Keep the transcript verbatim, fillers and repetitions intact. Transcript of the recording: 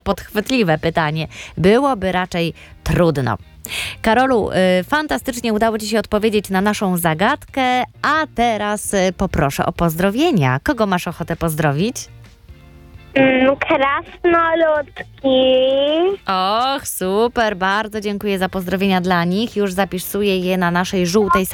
podchwytliwe pytanie. Byłoby raczej trudno. Karolu, y, fantastycznie udało Ci się odpowiedzieć na naszą zagadkę, a teraz y, poproszę o pozdrowienia. Kogo masz ochotę pozdrowić? Mm, krasnoludki. Och, super, bardzo dziękuję za pozdrowienia dla nich. Już zapisuję je na naszej żółtej